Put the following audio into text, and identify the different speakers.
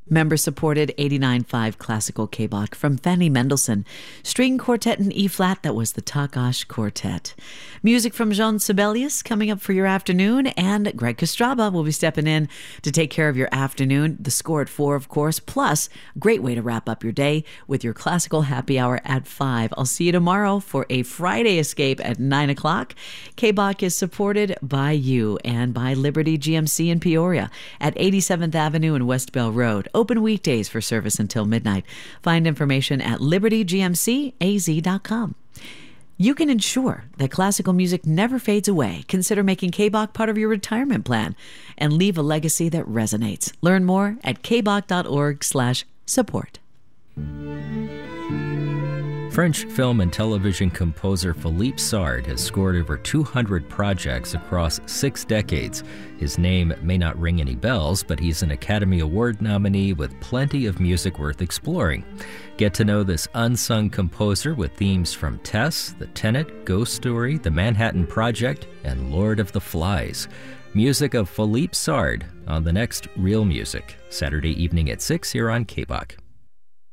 Speaker 1: Member-supported 89.5 classical K-Bach from Fanny Mendelssohn. String quartet in E-flat, that was the Takács Quartet. Music from Jean Sibelius coming up for your afternoon, and Greg Kostraba will be stepping in to take care of your afternoon. The score at 4, of course, plus a great way to wrap up your day with your classical happy hour at 5. I'll see you tomorrow for a Friday escape at 9 o'clock. K-Bach is supported by you and by Liberty GMC in Peoria at 87th Avenue and West Bell Road. Open weekdays for service until midnight. Find information at libertygmcaz.com. You can ensure that classical music never fades away. Consider making K-Bach part of your retirement plan and leave a legacy that resonates. Learn more at kbach.org/support.
Speaker 2: French film and television composer Philippe Sard has scored over 200 projects across 6 decades. His name may not ring any bells, but he's an Academy Award nominee with plenty of music worth exploring. Get to know this unsung composer with themes from Tess, The Tenant, Ghost Story, The Manhattan Project, and Lord of the Flies. Music of Philippe Sard on the next Real Music, Saturday evening at 6 here on K-Bach.